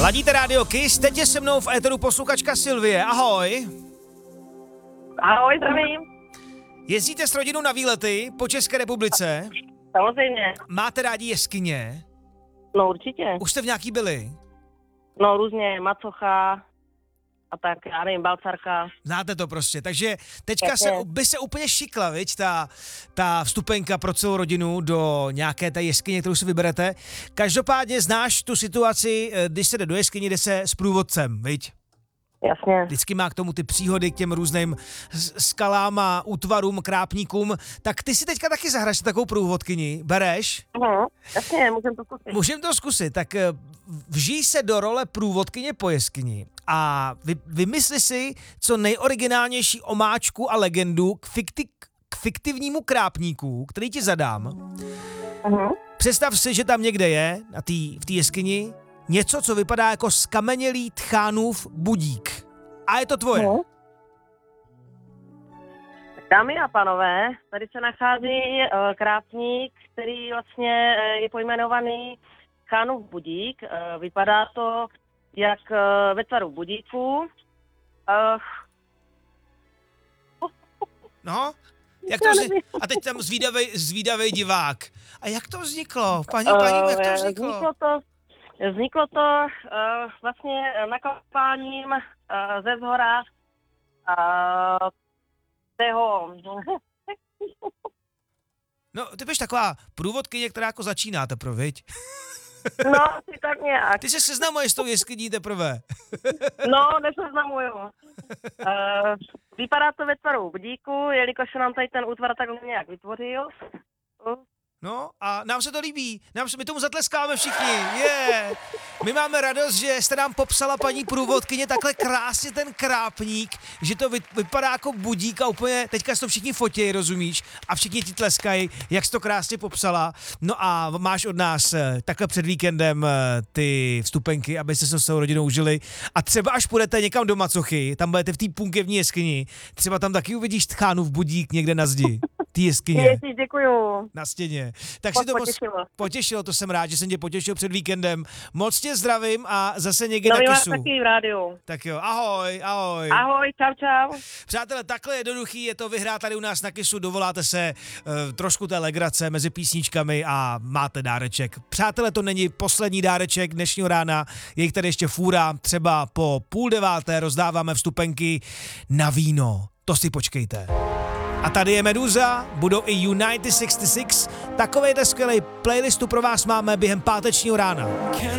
Ladíte rádio Kiss, teď je se mnou v éteru posluchačka Sylvie. Ahoj. Ahoj, zdravím. Jezdíte s rodinou na výlety po České republice? Samozřejmě. Máte rádi jeskyně? No určitě. Už jste v nějaký byli? No různě, macocha a tak, já nevím, balcarka. Znáte to prostě, takže teďka by se úplně šikla, viď, ta vstupenka pro celou rodinu do nějaké té jeskyně, kterou si vyberete. Každopádně znáš tu situaci, když se jde do jeskyně, jde se s průvodcem, viď? Jasně. Vždycky má k tomu ty příhody k těm různým skalám a útvarům, krápníkům. Tak ty si teďka taky zahraješ takovou průvodkyni, bereš? Jasně, můžem to zkusit. Můžem to zkusit, tak vžij se do role průvodkyně po jeskyni a vymysli si co nejoriginálnější omáčku a legendu k fiktivnímu krápníku, který ti zadám. Představ si, že tam někde je, v té jeskyni, něco, co vypadá jako skamenělý tchánův budík. A je to tvoje. Dámy a pánové, tady se nachází krápník, který vlastně je pojmenovaný Tchánův budík. Vypadá to jak ve tvaru budíku. No, jak to a teď tam zvídavej divák. A jak to vzniklo? Paní, jak to vzniklo? Vzniklo to vlastně nakopáním ze zhora tého... No, ty jsi taková průvodkyně, která jako začíná teprve, viď? No, asi tak nějak. Ty se seznamuješ s tou jeskyní teprve. No, neseznamuju. Vypadá to ve tvaru budíku, jelikož se nám tady ten útvar takhle nějak vytvořil. No a nám se to líbí, my tomu zatleskáme všichni, My máme radost, že jste nám popsala, paní průvodkyně, takhle krásně ten krápník, že to vypadá jako budík a úplně, teďka si to všichni fotí, rozumíš? A všichni ti tleskají, jak jsi to krásně popsala. No a máš od nás takhle před víkendem ty vstupenky, abyste se s tou rodinou užili. A třeba až půjdete někam do Macochy, tam budete v té punkevní jeskyni, třeba tam taky uvidíš Tchánův budík někde na zdi. Ty jeskyně. Ježiš, děkuju. Na stěně. Tak si to potěšilo, to jsem rád, že jsem tě potěšil před víkendem. Moc tě zdravím a zase někdy na Kissu. Taky v rádiu. Tak jo, ahoj. Ahoj, čau. Přátelé, takhle jednoduchý je to vyhrát tady u nás na Kissu, dovoláte se trošku té legrace mezi písničkami a máte dáreček. Přátelé, to není poslední dáreček dnešního rána, je jich tady ještě fůra, třeba po 8:30 rozdáváme vstupenky na víno. To si počkejte. A tady je Meduza, budou i United 66. Takovejhle skvělej playlistu pro vás máme během pátečního rána.